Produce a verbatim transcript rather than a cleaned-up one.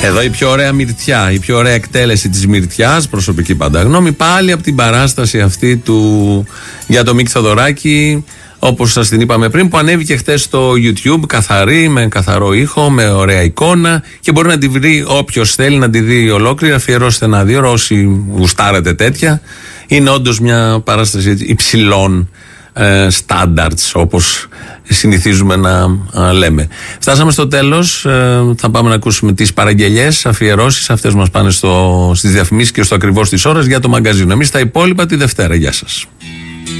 Εδώ η πιο ωραία μυρτιά, η πιο ωραία εκτέλεση της μυρτιάς, προσωπική πάντα γνώμη, πάλι από την παράσταση αυτή του για το Μίκη Θοδωράκη, όπως σας την είπαμε πριν, που ανέβηκε χτες στο YouTube, καθαρή, με καθαρό ήχο, με ωραία εικόνα, και μπορεί να τη βρει όποιος θέλει να τη δει ολόκληρη. Αφιερώστε ένα δύο ώρο όσοι γουστάρετε τέτοια. Είναι όντως μια παράσταση υψηλών standards, όπως συνηθίζουμε να α, λέμε. Φτάσαμε στο τέλος. Ε, θα πάμε να ακούσουμε τις παραγγελιές, αφιερώσεις. Αυτές μας πάνε στο, στις διαφημίσεις και στο ακριβώς της ώρας για το μαγκαζίνο. Εμείς τα υπόλοιπα τη Δευτέρα. Γεια σας.